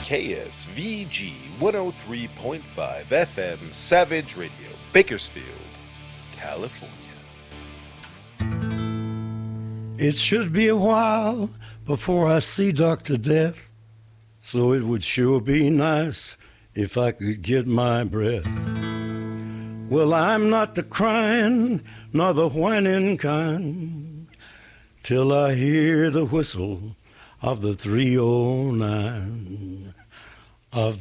KSVG 103.5 FM, Savage Radio, Bakersfield, California. It should be a while before I see Dr. Death, so it would sure be nice if I could get my breath. Well, I'm not the crying nor the whining kind till I hear the whistle of the 309 of